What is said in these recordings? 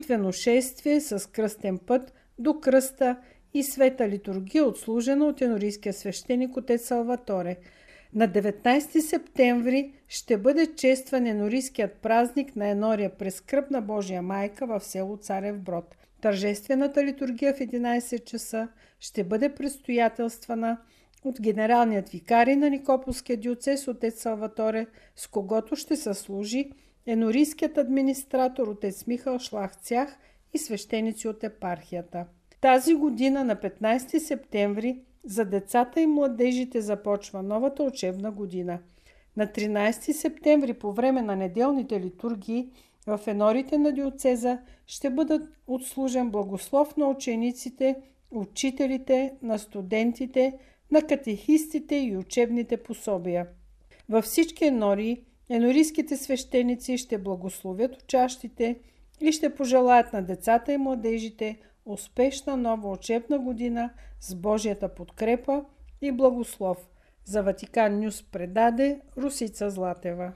молитвено шествие с кръстен път до кръста и света литургия, отслужена от енорийския свещеник отец Салваторе. На 19 септември ще бъде честван енорийският празник на Енория Прескръбна Божия майка в село Царев Брод. Тържествената литургия в 11 часа ще бъде предстоятелствана от генералният викарий на Никополския диоцез отец Салваторе, с когото ще съслужи енорийският администратор отец Михал Шлахцях и свещеници от епархията. Тази година на 15 септември за децата и младежите започва новата учебна година. На 13 септември по време на неделните литургии в енорите на диоцеза ще бъдат отслужен благослов на учениците, учителите, на студентите, на катехистите и учебните пособия. Във всички енории енорийските свещеници ще благословят учащите и ще пожелаят на децата и младежите успешна нова учебна година с Божията подкрепа и благослов. За Ватикан Нюс предаде Русица Златева.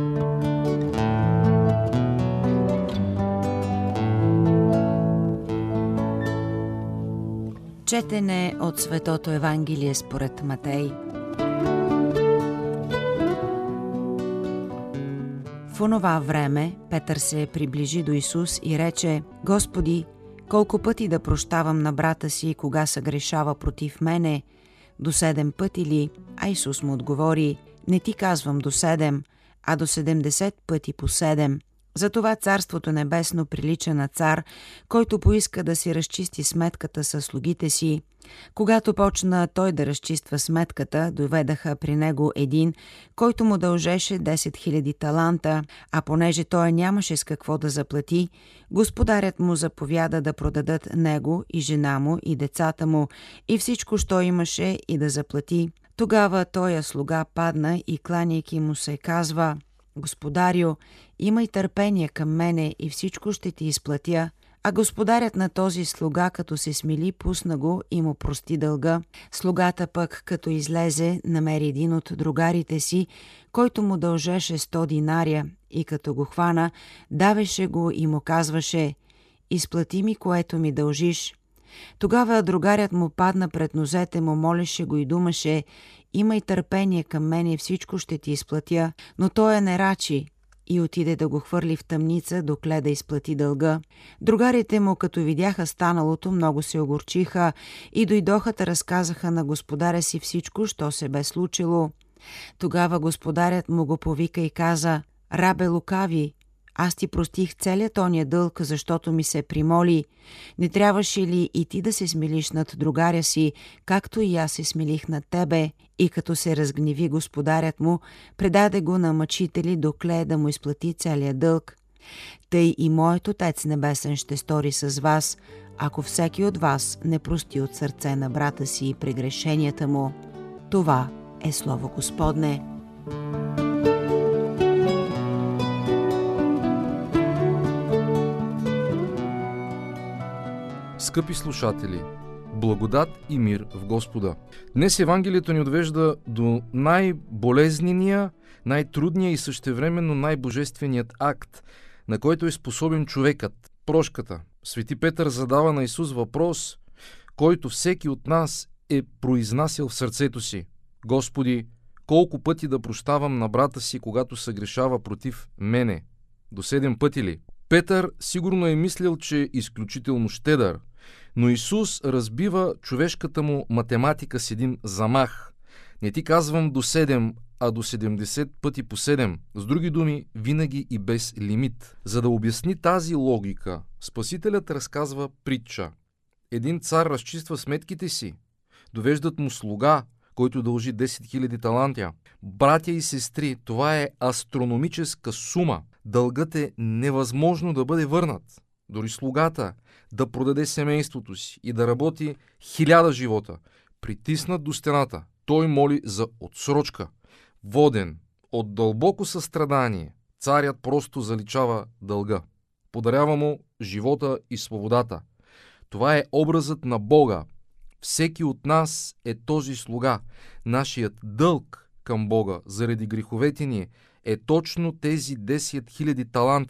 Четене от Светото Евангелие според Матей. В онова време Петър се приближи до Исус и рече: Господи, колко пъти да прощавам на брата си, кога съгрешава против мене? До 7 пъти ли? А Исус му отговори: не ти казвам до 7, а до 70 пъти по 7. Затова Царството небесно прилича на цар, който поиска да си разчисти сметката със слугите си. Когато почна той да разчиства сметката, доведаха при него един, който му дължеше 10 000 таланта, а понеже той нямаше с какво да заплати, господарят му заповяда да продадат него и жена му и децата му и всичко, що имаше, и да заплати. Тогава тоя слуга падна и кланяйки му се казва: Господарю, имай търпение към мене и всичко ще ти изплатя. А господарят на този слуга, като се смили, пусна го и му прости дълга. Слугата пък, като излезе, намери един от другарите си, който му дължеше 100 динария, и като го хвана, давеше го и му казваше: изплати ми, което ми дължиш. Тогава другарят му падна пред нозете му, молеше го и думаше: имай търпение към мене и всичко ще ти изплатя. Но той не рачи и отиде да го хвърли в тъмница, докле да изплати дълга. Другарите му, като видяха станалото, много се огорчиха и дойдоха да разказаха на господаря си всичко, що се бе случило. Тогава господарят му го повика и каза: рабе лукави, аз ти простих целият ония дълг, защото ми се примоли. Не трябваше ли и ти да се смилиш над другаря си, както и аз се смилих над тебе? И като се разгневи господарят му, предаде го на мъчители, докле да му изплати целият дълг. Тъй и моят Отец Небесен ще стори с вас, ако всеки от вас не прости от сърце на брата си прегрешенията му. Това е Слово Господне. Скъпи слушатели, благодат и мир в Господа! Днес Евангелието ни отвежда до най-болезнения, най-трудния и същевременно най-божественият акт, на който е способен човекът – прошката. Свети Петър задава на Исус въпрос, който всеки от нас е произнасял в сърцето си: Господи, колко пъти да прощавам на брата си, когато съгрешава против мене? До 7 пъти ли? Петър сигурно е мислил, че е изключително щедър, но Исус разбива човешката му математика с един замах. Не ти казвам до 7, а до 70 пъти по 7. С други думи, винаги и без лимит. За да обясни тази логика, Спасителят разказва притча. Един цар разчиства сметките си. Довеждат му слуга, който дължи 10 000 таланта. Братя и сестри, това е астрономическа сума. Дългът е невъзможно да бъде върнат. Дори слугата да продаде семейството си и да работи 1000 живота, притиснат до стената, той моли за отсрочка. Воден от дълбоко състрадание, царят просто заличава дълга. Подарява му живота и свободата. Това е образът на Бога. Всеки от нас е този слуга. Нашият дълг към Бога заради греховете ни е точно тези 10 000 таланта.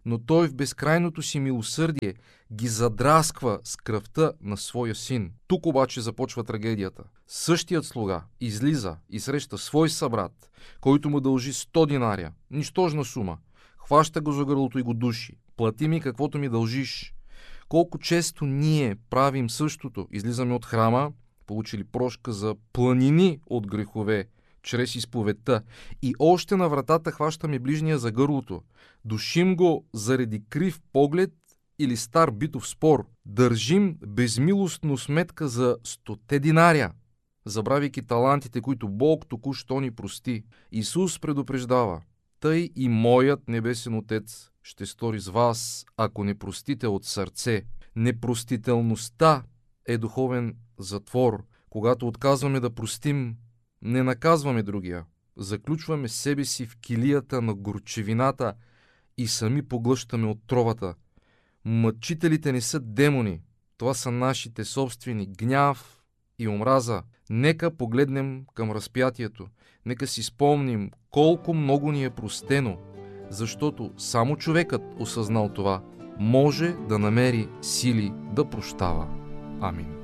но той в безкрайното си милосърдие ги задрасква с кръвта на своя син. Тук обаче започва трагедията. Същият слуга излиза и среща свой събрат, който му дължи 100 динария, нищожна сума. Хваща го за гърлото и го души. Плати ми каквото ми дължиш. Колко често ние правим същото. Излизаме от храма, получили прошка за планини от грехове, чрез изповедта, и още на вратата хващаме ближния за гърлото. Душим го заради крив поглед или стар битов спор. Държим безмилостно сметка за 100 динария, забравяйки талантите, които Бог току-що ни прости. Исус предупреждава: тъй и моят небесен Отец ще стори с вас, ако не простите от сърце. Непростителността е духовен затвор. Когато отказваме да простим, не наказваме другия. Заключваме себе си в килията на горчевината и сами поглъщаме отровата. Мъчителите не са демони. Това са нашите собствени гняв и омраза. Нека погледнем към разпятието. Нека си спомним колко много ни е простено, защото само човекът, осъзнал това, може да намери сили да прощава. Амин.